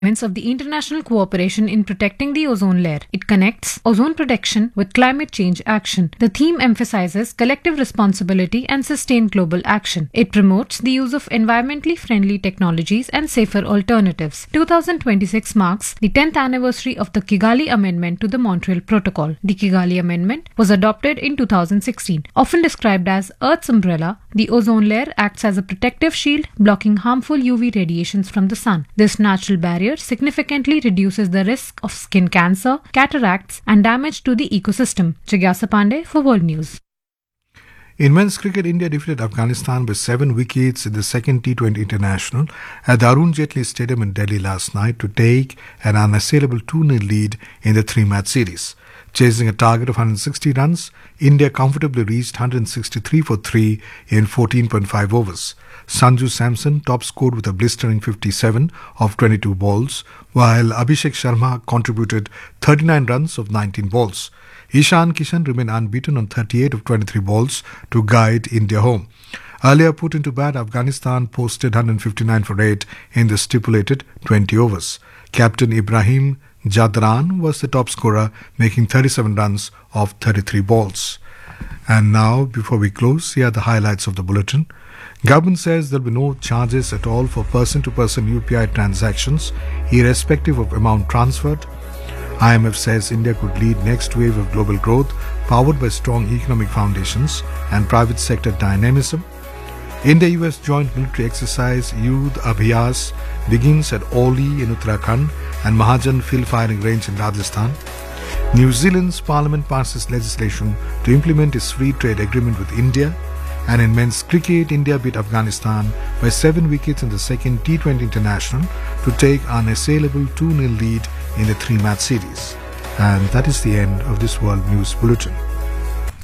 of the international cooperation in protecting the ozone layer. It connects ozone protection with climate change action. The theme emphasizes collective responsibility and sustained global action. It promotes the use of environmentally friendly technologies and safer alternatives. 2026 marks the 10th anniversary of the Kigali Amendment to the Montreal Protocol. The Kigali Amendment was adopted in 2016. Often described as Earth's umbrella, the ozone layer acts as a protective shield, blocking harmful UV radiations from the sun. This natural barrier significantly reduces the risk of skin cancer, cataracts, and damage to the ecosystem. Jigyasa Pandey for World News. In men's cricket, India defeated Afghanistan by 7 wickets in the second T20 International at the Arun Jaitley Stadium in Delhi last night to take an unassailable 2-0 lead in the 3-match series. Chasing a target of 160 runs, India comfortably reached 163 for 3 in 14.5 overs. Sanju Samson top scored with a blistering 57 of 22 balls, while Abhishek Sharma contributed 39 runs of 19 balls. Ishan Kishan remained unbeaten on 38 of 23 balls to guide India home. Earlier put into bat, Afghanistan posted 159 for 8 in the stipulated 20 overs. Captain Ibrahim Jadran was the top scorer, making 37 runs of 33 balls. And now, before we close, here are the highlights of the bulletin. Government says there will be no charges at all for person-to-person UPI transactions, irrespective of amount transferred. IMF says India could lead next wave of global growth, powered by strong economic foundations and private sector dynamism. India-US joint military exercise Yudh Abhyas begins at Oli in Uttarakhand and Mahajan Field Firing Range in Rajasthan. New Zealand's parliament passes legislation to implement its free trade agreement with India. And in men's cricket, India beat Afghanistan by 7 wickets in the second T20 International to take an unassailable 2-0 lead in the 3-match series. And that is the end of this World News Bulletin.